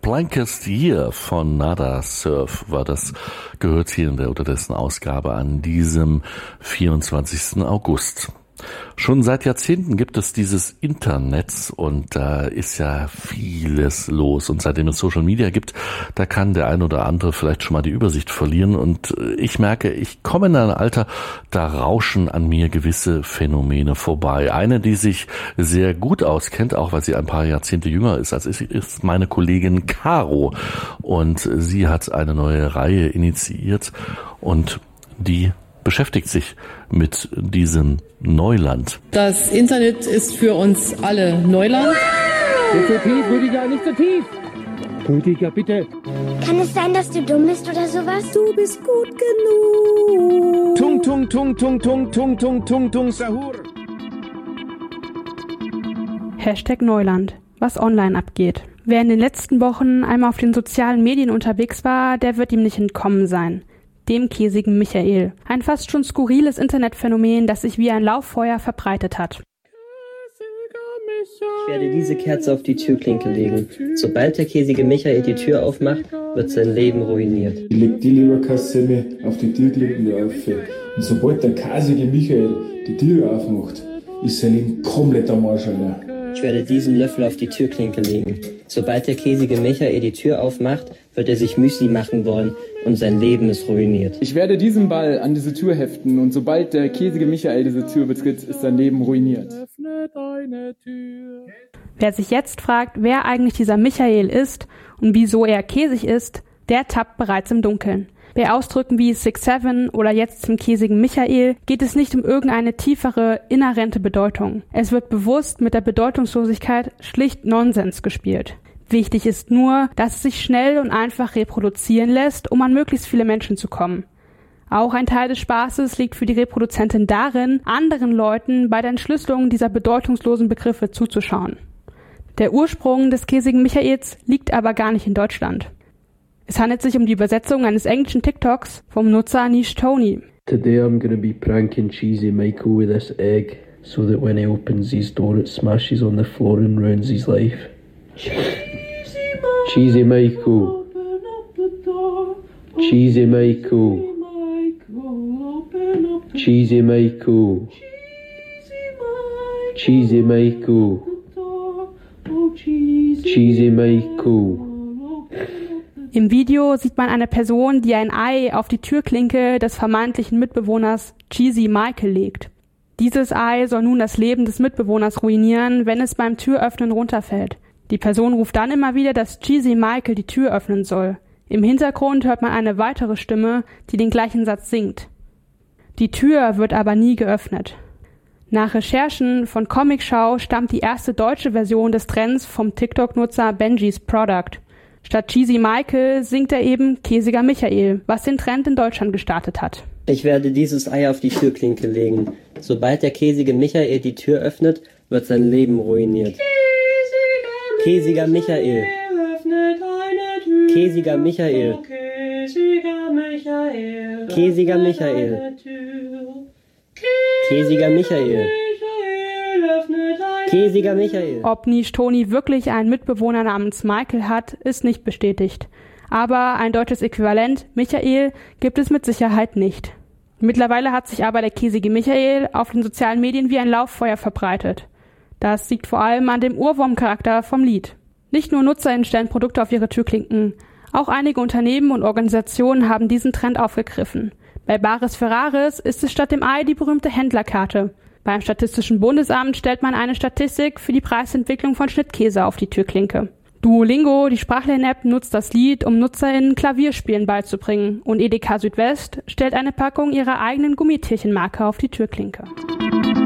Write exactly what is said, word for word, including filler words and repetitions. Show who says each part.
Speaker 1: Blankest Year von Nada Surf war das, gehört hier in der unterdessen Ausgabe an diesem vierundzwanzigsten August. Schon seit Jahrzehnten gibt es dieses Internet und da ist ja vieles los. Und seitdem es Social Media gibt, da kann der ein oder andere vielleicht schon mal die Übersicht verlieren. Und ich merke, ich komme in ein Alter, da rauschen an mir gewisse Phänomene vorbei. Eine, die sich sehr gut auskennt, auch weil sie ein paar Jahrzehnte jünger ist als ich, ist meine Kollegin Caro. Und sie hat eine neue Reihe initiiert und die beschäftigt sich mit diesem Neuland.
Speaker 2: Das Internet ist für uns alle Neuland.
Speaker 3: Nicht so tief, Rüdiger, nicht so tief. Rüdiger, bitte.
Speaker 4: Kann es sein, dass du dumm bist oder sowas?
Speaker 5: Du bist gut genug.
Speaker 3: Tung, tung, tung, tung, tung, tung, tung, tung, tung, Sahur.
Speaker 6: Hashtag Neuland, was online abgeht. Wer in den letzten Wochen einmal auf den sozialen Medien unterwegs war, der wird ihm nicht entkommen sein. Dem käsigen Michael. Ein fast schon skurriles Internetphänomen, das sich wie ein Lauffeuer verbreitet hat.
Speaker 7: Ich werde diese Kerze auf die Türklinke legen. Sobald der käsige Michael die Tür aufmacht, wird sein Leben ruiniert.
Speaker 8: Ich leg die Leberkassemme auf die Türklinken auf. Und sobald der käsige Michael die Tür aufmacht, ist sein Leben komplett am Arsch, Alter.
Speaker 7: Ich werde diesen Löffel auf die Türklinke legen. Sobald der käsige Michael die Tür aufmacht, wird er sich Müsli machen wollen und sein Leben ist ruiniert.
Speaker 9: Ich werde diesen Ball an diese Tür heften und sobald der käsige Michael diese Tür betritt, ist sein Leben ruiniert.
Speaker 6: Wer sich jetzt fragt, wer eigentlich dieser Michael ist und wieso er käsig ist, der tappt bereits im Dunkeln. Bei Ausdrücken wie Six Seven oder jetzt zum käsigen Michael geht es nicht um irgendeine tiefere, inhärente Bedeutung. Es wird bewusst mit der Bedeutungslosigkeit schlicht Nonsens gespielt. Wichtig ist nur, dass es sich schnell und einfach reproduzieren lässt, um an möglichst viele Menschen zu kommen. Auch ein Teil des Spaßes liegt für die Reproduzentin darin, anderen Leuten bei der Entschlüsselung dieser bedeutungslosen Begriffe zuzuschauen. Der Ursprung des käsigen Michaels liegt aber gar nicht in Deutschland. Es handelt sich um die Übersetzung eines englischen TikToks vom Nutzer Niche Tony.
Speaker 10: Today I'm gonna be pranking Cheesy Michael with this egg, so that when he opens his door it smashes on the floor and ruins his life. Cheesy Michael. Cheesy Michael. Cheesy Michael. Cheesy Michael. Cheesy Michael.
Speaker 6: Im Video sieht man eine Person, die ein Ei auf die Türklinke des vermeintlichen Mitbewohners Cheesy Michael legt. Dieses Ei soll nun das Leben des Mitbewohners ruinieren, wenn es beim Türöffnen runterfällt. Die Person ruft dann immer wieder, dass Cheesy Michael die Tür öffnen soll. Im Hintergrund hört man eine weitere Stimme, die den gleichen Satz singt. Die Tür wird aber nie geöffnet. Nach Recherchen von Comicshow stammt die erste deutsche Version des Trends vom TikTok-Nutzer Benji's Product. Statt Cheesy Michael singt er eben käsiger Michael, was den Trend in Deutschland gestartet hat.
Speaker 7: Ich werde dieses Ei auf die Türklinke legen. Sobald der käsige Michael die Tür öffnet, wird sein Leben ruiniert. Käsiger Michael. Käsiger Michael. Käsiger Michael. Käsiger Michael. Käsiger Michael.
Speaker 6: Ob Niche Tony wirklich einen Mitbewohner namens Michael hat, ist nicht bestätigt. Aber ein deutsches Äquivalent, Michael, gibt es mit Sicherheit nicht. Mittlerweile hat sich aber der käsige Michael auf den sozialen Medien wie ein Lauffeuer verbreitet. Das liegt vor allem an dem Ohrwurmcharakter vom Lied. Nicht nur NutzerInnen stellen Produkte auf ihre Türklinken. Auch einige Unternehmen und Organisationen haben diesen Trend aufgegriffen. Bei Bares Ferraris ist es statt dem Ei die berühmte Händlerkarte. Beim Statistischen Bundesamt stellt man eine Statistik für die Preisentwicklung von Schnittkäse auf die Türklinke. Duolingo, die Sprachlern-App, nutzt das Lied, um NutzerInnen Klavierspielen beizubringen. Und Edeka Südwest stellt eine Packung ihrer eigenen Gummitierchenmarke auf die Türklinke.